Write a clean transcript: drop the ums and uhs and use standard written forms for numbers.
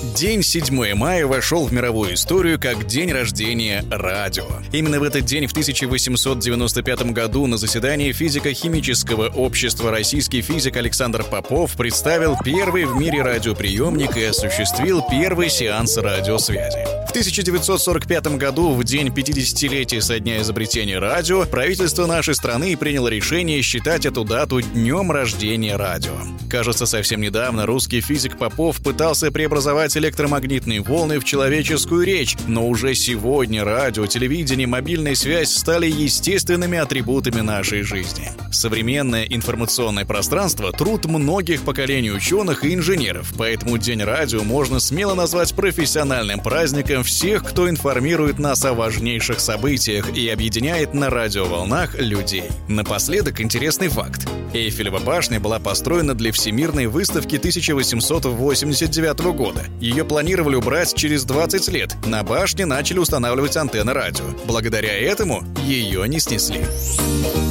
День 7 мая вошел в мировую историю как день рождения радио. Именно в этот день в 1895 году на заседании физико-химического общества российский физик Александр Попов представил первый в мире радиоприемник и осуществил первый сеанс радиосвязи. В 1945 году, в день 50-летия со дня изобретения радио, правительство нашей страны приняло решение считать эту дату днем рождения радио. Кажется, совсем недавно русский физик Попов пытался преобразовать электромагнитные волны в человеческую речь, но уже сегодня радио, телевидение, мобильная связь стали естественными атрибутами нашей жизни. Современное информационное пространство – труд многих поколений ученых и инженеров, поэтому День радио можно смело назвать профессиональным праздником всех, кто информирует нас о важнейших событиях и объединяет на радиоволнах людей. Напоследок интересный факт. Эйфелева башня была построена для Всемирной выставки 1889 года. Ее планировали убрать через 20 лет. На башне начали устанавливать антенны радио. Благодаря этому ее не снесли.